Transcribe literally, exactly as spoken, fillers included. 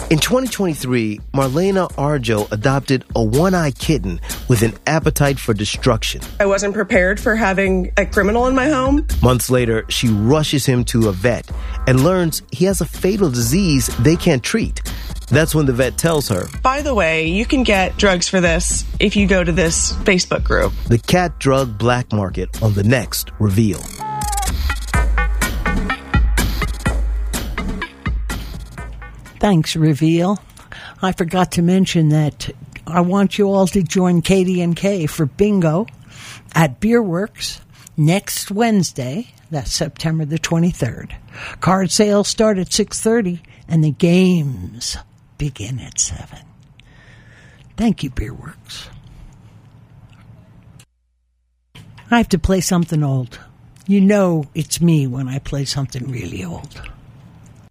In twenty twenty-three, Marlena Arjo adopted a one-eyed kitten with an appetite for destruction. I wasn't prepared for having a criminal in my home. Months later, she rushes him to a vet and learns he has a fatal disease they can't treat. That's when the vet tells her, by the way, you can get drugs for this if you go to this Facebook group. The cat drug black market on the next Reveal. Thanks, Reveal. I forgot to mention that I want you all to join Katie and Kay for bingo at Beerworks next Wednesday. That's September the twenty-third. Card sales start at six thirty and the games begin at seven. Thank you, Beerworks. I have to play something old. You know it's me when I play something really old.